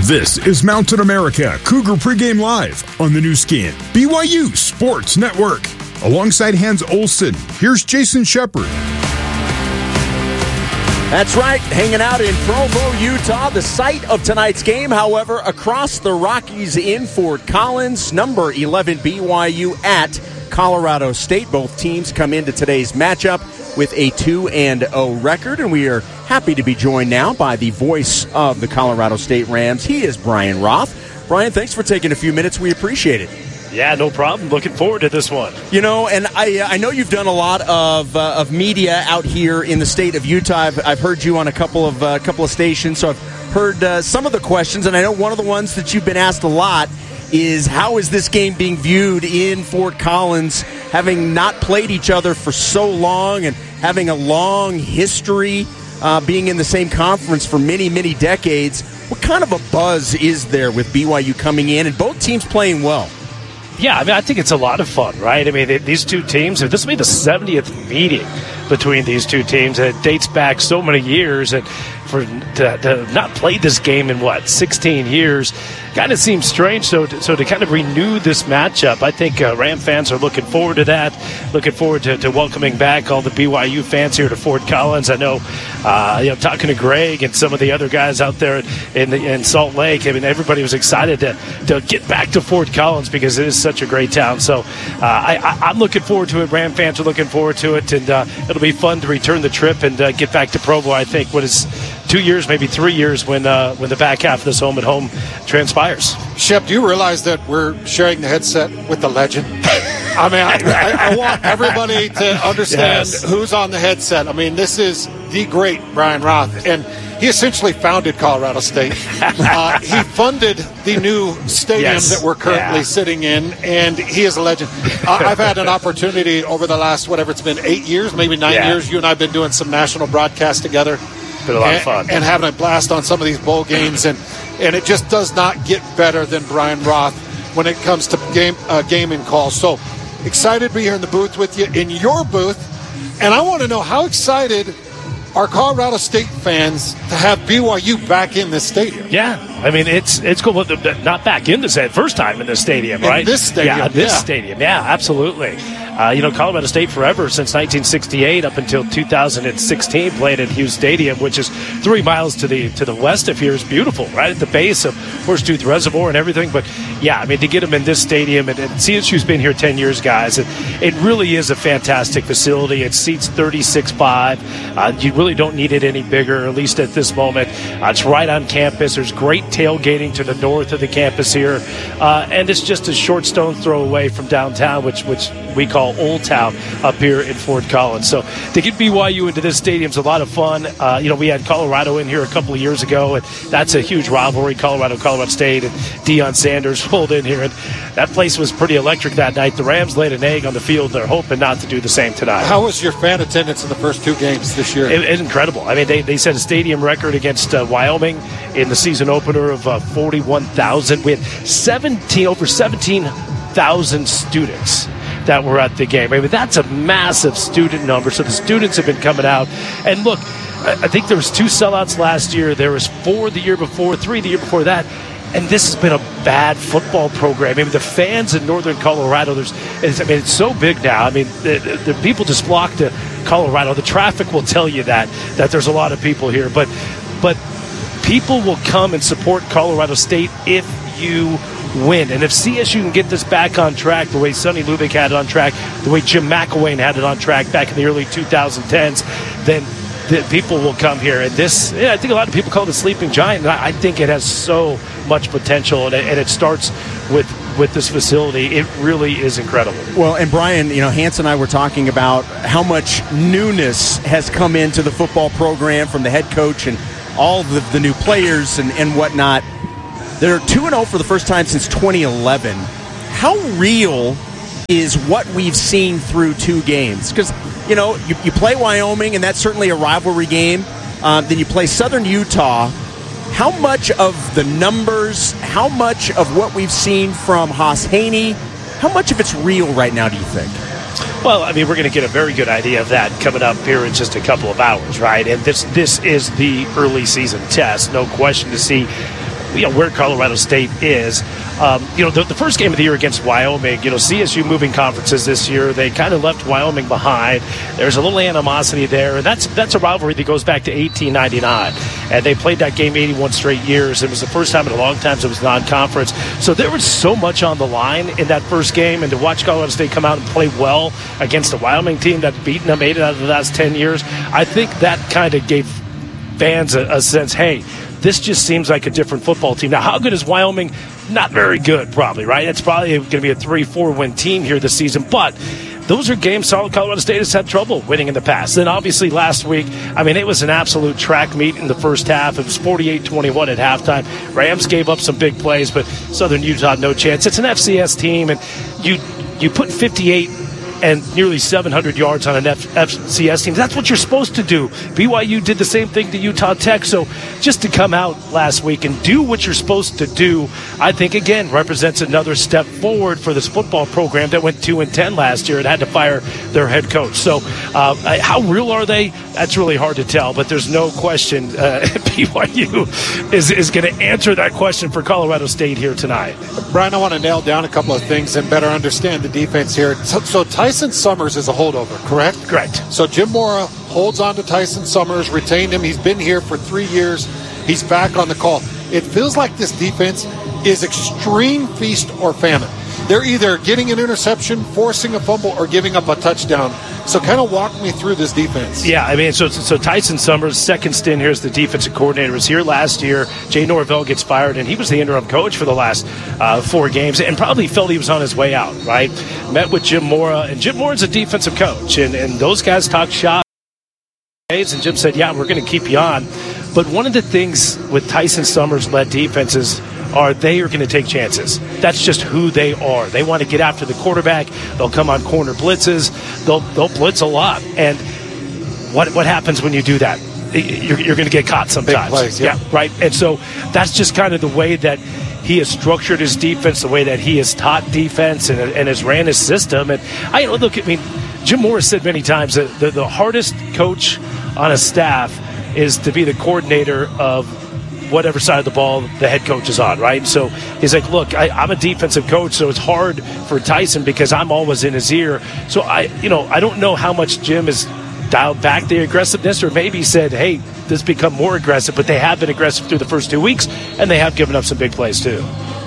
This is Mountain America Cougar Pregame Live on the new skin, BYU Sports Network. Alongside Hans Olsen, here's Jason Shepard. That's right, hanging out in Provo, Utah, the site of tonight's game. However, across the Rockies in Fort Collins, number 11 BYU at Colorado State. Both teams come into today's matchup with a 2-0 record, and we are happy to be joined now by the voice of the Colorado State Rams. He is Brian Roth. Brian, thanks for taking a few minutes. We appreciate it. Yeah, no problem. Looking forward to this one. You know, and I know you've done a lot of media out here in the state of Utah. I've heard you on a couple of stations, so I've heard some of the questions, and I know one of the ones that you've been asked a lot is how is this game being viewed in Fort Collins, having not played each other for so long and having a long history, being in the same conference for many, many decades. What kind of a buzz is there with BYU coming in and both teams playing well? Yeah, I mean, I think it's a lot of fun, right? I mean, these two teams, this will be the 70th meeting between these two teams. It dates back so many years, and to not play this game in, 16 years, kind of seems strange. So to kind of renew this matchup, I think Ram fans are looking forward to that, looking forward to welcoming back all the BYU fans here to Fort Collins. I know, talking to Greg and some of the other guys out there in Salt Lake, I mean, everybody was excited to get back to Fort Collins because it is such a great town. So I'm looking forward to it. Ram fans are looking forward to it, and it'll be fun to return the trip and get back to Provo. I think what is 2 years, maybe 3 years when the back half of this home and home transpires. Shep, do you realize that we're sharing the headset with the legend? I mean, I want everybody to understand who's on the headset. I mean, this is the great Brian Roth, and he essentially founded Colorado State. He funded the new stadium that we're currently sitting in, and he is a legend. I've had an opportunity over the last, it's been 8 years, maybe 9 years. You and I have been doing some national broadcasts together. Been a lot of fun. And having a blast on some of these bowl games, and it just does not get better than Brian Roth when it comes to gaming calls. So excited to be here in the booth with you, in your booth, and I want to know how excited are Colorado State fans to have BYU back in this stadium? Yeah, I mean, it's cool. Not back in this first time in this stadium, right? In this stadium. Yeah, this stadium. Yeah, absolutely. Colorado State forever since 1968 up until 2016 played at Hughes Stadium, which is 3 miles to the west of here. Is beautiful, right at the base of Horsetooth Reservoir and everything. But yeah, I mean, to get them in this stadium, and CSU's been here 10 years, guys. It really is a fantastic facility. It seats 36,500. You really don't need it any bigger, at least at this moment. It's right on campus. There's great tailgating to the north of the campus here, and it's just a short stone throw away from downtown, which we call Old Town up here in Fort Collins. So to get BYU into this stadium is a lot of fun. We had Colorado in here a couple of years ago, and that's a huge rivalry. Colorado State, and Deion Sanders pulled in here, and that place was pretty electric that night. The Rams laid an egg on the field. They're hoping not to do the same tonight. How was your fan attendance in the first 2 games this year? It's incredible. I mean, they set a stadium record against Wyoming in the season opener of 41,000. We had over 17,000 students that were at the game. I mean, that's a massive student number. So the students have been coming out. And look, I think there was 2 sellouts last year. There was 4 the year before, 3 the year before that. And this has been a bad football program. I mean, the fans in northern Colorado, it's so big now. I mean, the people just flock to Colorado. The traffic will tell you that there's a lot of people here. But people will come and support Colorado State if you win. And if CSU can get this back on track the way Sonny Lubick had it on track, the way Jim McElwain had it on track back in the early 2010s, then the people will come here. And this, I think a lot of people call it a sleeping giant. And I think it has so much potential, and it starts with this facility. It really is incredible. Well, and Brian, Hans and I were talking about how much newness has come into the football program from the head coach and all the new players and whatnot. They're 2-0 for the first time since 2011. How real is what we've seen through 2 games? Because, you play Wyoming, and that's certainly a rivalry game. Then you play Southern Utah. How much of the numbers, how much of what we've seen from Haas Haney, how much of it's real right now, do you think? Well, I mean, we're going to get a very good idea of that coming up here in just a couple of hours, right? And this is the early season test, no question, to see where Colorado State is. The first game of the year against Wyoming, CSU moving conferences this year, they kind of left Wyoming behind. There's a little animosity there, and that's a rivalry that goes back to 1899. And they played that game 81 straight years. It was the first time in a long time it was non-conference. So there was so much on the line in that first game, and to watch Colorado State come out and play well against a Wyoming team that's beaten them 8 out of the last 10 years, I think that kind of gave fans a sense, hey, this just seems like a different football team. Now, how good is Wyoming? Not very good, probably, right? It's probably going to be a 3-4 win team here this season, but those are games Colorado State has had trouble winning in the past. Then obviously last week, it was an absolute track meet in the first half. It was 48-21 at halftime. Rams gave up some big plays, but Southern Utah, no chance. It's an FCS team, and you put 58 and nearly 700 yards on an FCS team. That's what you're supposed to do. BYU did the same thing to Utah Tech. So just to come out last week and do what you're supposed to do, I think, again, represents another step forward for this football program that went 2-10 last year and had to fire their head coach. So how real are they? That's really hard to tell, but there's no question BYU is going to answer that question for Colorado State here tonight. Brian, I want to nail down a couple of things and better understand the defense here. So Tyson Summers is a holdover, correct? Correct. So Jim Mora holds on to Tyson Summers, retained him. He's been here for 3 years. He's back on the call. It feels like this defense is extreme feast or famine. They're either getting an interception, forcing a fumble, or giving up a touchdown. So kind of walk me through this defense. Yeah, so Tyson Summers, second stint here as the defensive coordinator, was here last year. Jay Norvell gets fired, and he was the interim coach for the last 4 games and probably felt he was on his way out, right? Met with Jim Mora, and Jim Mora's a defensive coach, and those guys talk shop. And Jim said, yeah, we're going to keep you on. But one of the things with Tyson Summers-led defenses they are going to take chances. That's just who they are. They want to get after the quarterback. They'll come on corner blitzes. They'll blitz a lot. And what happens when you do that? You're going to get caught sometimes. Big plays, yeah, right. And so that's just kind of the way that he has structured his defense, the way that he has taught defense and has ran his system. And Jim Morris said many times that the hardest coach on a staff is to be the coordinator of whatever side of the ball the head coach is on, right? So he's like, look, I'm a defensive coach, so it's hard for Tyson because I'm always in his ear. So I don't know how much Jim has dialed back the aggressiveness, or maybe said, hey, this become more aggressive, but they have been aggressive through the first 2 weeks, and they have given up some big plays too.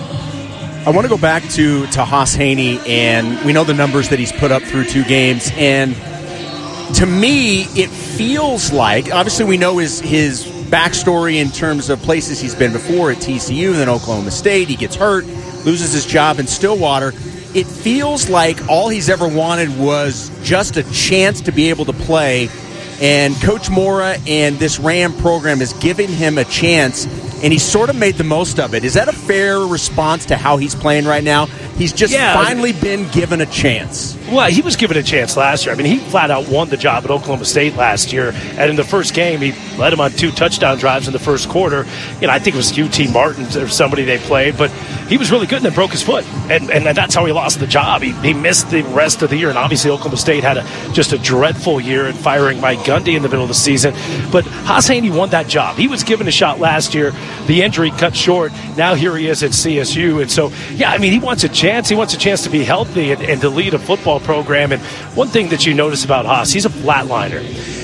I want to go back to Hauss Hejny, and we know the numbers that he's put up through 2 games, and to me, it feels like, obviously we know his backstory in terms of places he's been before at TCU, then Oklahoma State. He gets hurt, loses his job in Stillwater. It feels like all he's ever wanted was just a chance to be able to play, and Coach Mora and this Ram program is giving him a chance, and he's sort of made the most of it. Is that a fair response to how he's playing right now? He's just finally been given a chance. Well, he was given a chance last year. He flat out won the job at Oklahoma State last year. And in the first game, he led him on 2 touchdown drives in the first quarter. I think it was UT Martin or somebody they played. But he was really good and then broke his foot. And that's how he lost the job. He missed the rest of the year. And obviously Oklahoma State had just a dreadful year in firing Mike Gundy in the middle of the season. But Hauss Hejny won that job. He was given a shot last year. The injury cut short. Now here he is at CSU. And so, he wants a chance. He wants a chance to be healthy and to lead a football program. And one thing that you notice about Hauss, he's a flatliner,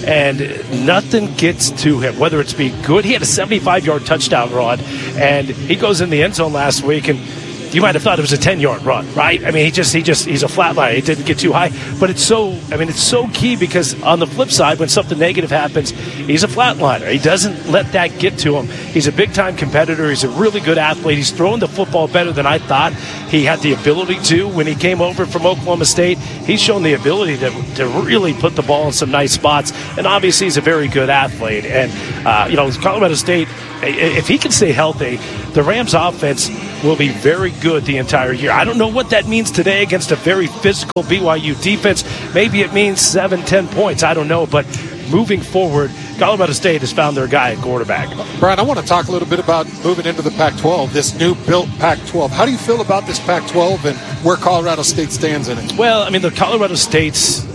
and nothing gets to him, whether it's be good. He had a 75-yard touchdown run, and he goes in the end zone last week, and you might have thought it was a 10-yard run, right? he's a flatliner. He didn't get too high, but it's so key, because on the flip side, when something negative happens, he's a flatliner. He doesn't let that get to him. He's a big-time competitor. He's a really good athlete. He's throwing the football better than I thought he had the ability to when he came over from Oklahoma State. He's shown the ability to really put the ball in some nice spots, and obviously he's a very good athlete. And, Colorado State, if he can stay healthy, the Rams offense will be very good the entire year. I don't know what that means today against a very physical BYU defense. Maybe it means 7-10 points. I don't know. But moving forward, Colorado State has found their guy at quarterback. Brian, I want to talk a little bit about moving into the Pac-12, this new built Pac-12. How do you feel about this Pac-12 and where Colorado State stands in it? Well, the Colorado State's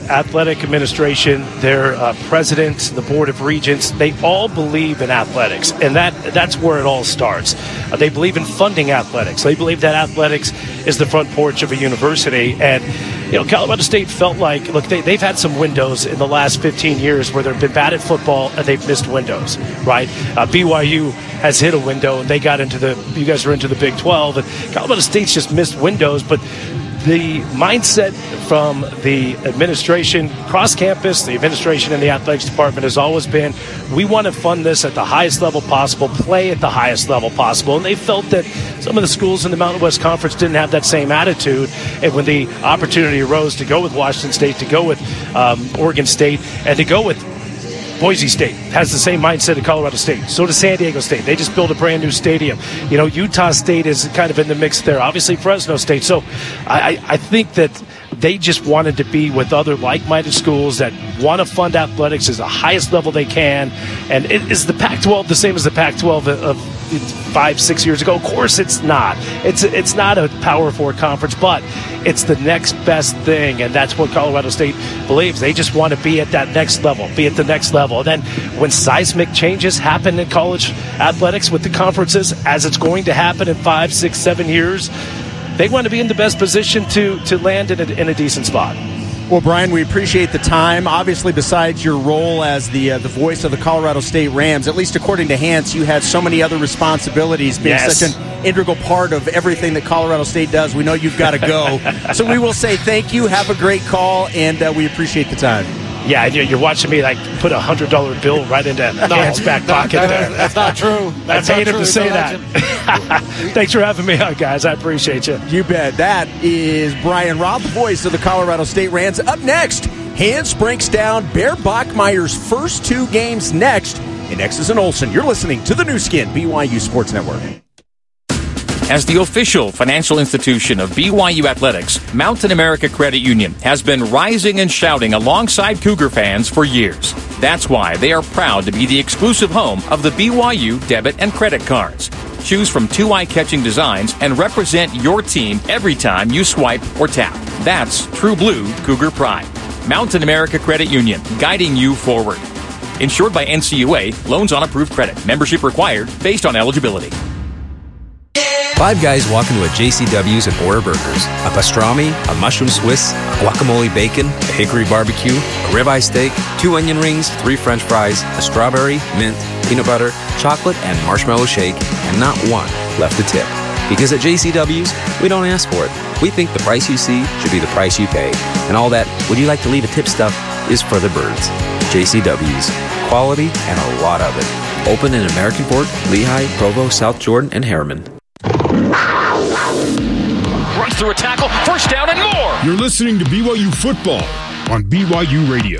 athletic administration, their president, the board of regents, they all believe in athletics, and that's where it all starts. They believe in funding athletics. They believe that athletics is the front porch of a university. And Colorado State felt like, look, they've had some windows in the last 15 years where they've been bad at football and they've missed windows, right? BYU has hit a window, and you guys are into the Big 12, and Colorado State's just missed windows. But the mindset from the administration, cross campus, the administration and the athletics department has always been, we want to fund this at the highest level possible, play at the highest level possible. And they felt that some of the schools in the Mountain West Conference didn't have that same attitude. And when the opportunity arose to go with Washington State, to go with Oregon State, and to go with Boise State, has the same mindset of Colorado State. So does San Diego State. They just built a brand new stadium. Utah State is kind of in the mix there. Obviously Fresno State. So I think that they just wanted to be with other like-minded schools that want to fund athletics as the highest level they can. And is the Pac-12 the same as the Pac-12 of 5-6 years ago? Of course it's not. It's not a Power 4 conference, but it's the next best thing, and that's what Colorado State believes. They just want to be at that next level, be at the next level. And then when seismic changes happen in college athletics with the conferences, as it's going to happen in 5, 6, 7 years, they want to be in the best position to land in a decent spot. Well, Brian, we appreciate the time. Obviously, besides your role as the voice of the Colorado State Rams, at least according to Hans, you had so many other responsibilities, being such an integral part of everything that Colorado State does. We know you've got to go. So we will say thank you, have a great call, and we appreciate the time. Yeah, you're watching me put a $100 bill right into Hans' back pocket there. That's not true. I paid him to say that. Thanks for having me on, guys. I appreciate you. You bet. That is Brian Roth, the voice of the Colorado State Rams. Up next, Hans breaks down Bear Bachmeier's first 2 games next in X's and Olsen. You're listening to the new skin, BYU Sports Network. As the official financial institution of BYU Athletics, Mountain America Credit Union has been rising and shouting alongside Cougar fans for years. That's why they are proud to be the exclusive home of the BYU debit and credit cards. Choose from 2 eye-catching designs and represent your team every time you swipe or tap. That's true blue Cougar pride. Mountain America Credit Union, guiding you forward. Insured by NCUA, loans on approved credit. Membership required based on eligibility. 5 guys walk into a JCW's and order burgers. A pastrami, a mushroom Swiss, guacamole bacon, a hickory barbecue, a ribeye steak, 2 onion rings, 3 French fries, a strawberry, mint, peanut butter, chocolate, and marshmallow shake, and not one left to tip. Because at JCW's, we don't ask for it. We think the price you see should be the price you pay. And all that, would you like to leave a tip stuff, is for the birds. JCW's. Quality and a lot of it. Open in American Fork, Lehigh, Provo, South Jordan, and Harriman. Runs through a tackle, first down and more. You're listening to BYU Football on BYU Radio.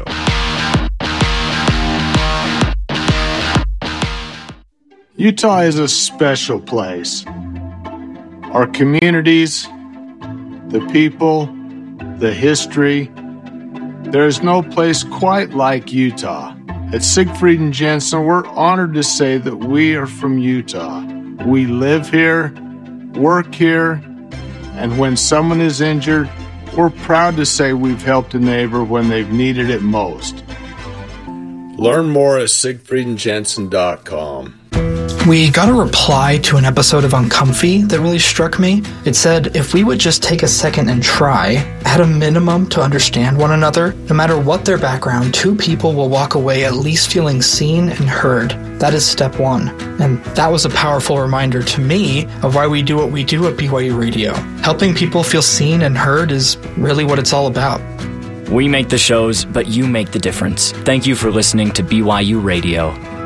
Utah is a special place. Our communities, the people, the history. There is no place quite like Utah. At Siegfried and Jensen, we're honored to say that we are from Utah. We live here, work here, and when someone is injured, we're proud to say we've helped a neighbor when they've needed it most. Learn more at SiegfriedandJensen.com. We got a reply to an episode of Uncomfy that really struck me. It said, if we would just take a second and try, at a minimum, to understand one another, no matter what their background, 2 people will walk away at least feeling seen and heard. That is step 1. And that was a powerful reminder to me of why we do what we do at BYU Radio. Helping people feel seen and heard is really what it's all about. We make the shows, but you make the difference. Thank you for listening to BYU Radio.